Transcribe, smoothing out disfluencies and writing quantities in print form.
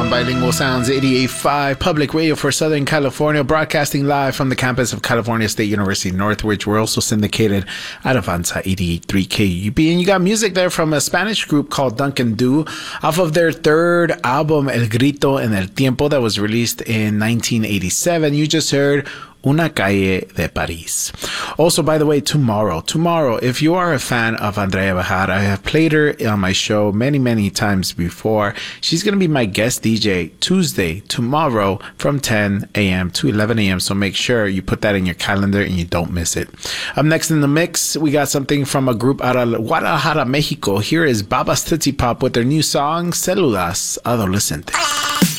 Bilingual Sounds 88.5 Public Radio for Southern California, broadcasting live from the campus of California State University Northridge. We're also syndicated at Avanza 88.3 KUB. And you got music there from a Spanish group called Duncan Du off of their third album, El Grito en el Tiempo, that was released in 1987. You just heard Una Calle de París. Also, by the way, tomorrow, if you are a fan of Andrea Bejar, I have played her on my show many times before. She's going to be my guest DJ Tuesday, tomorrow, from 10 a.m. to 11 a.m. So make sure you put that in your calendar and you don't miss it. Up next in the mix, we got something from a group out of Guadalajara, Mexico. Here is Babas Tootsie Pop with their new song, Células Adolescentes.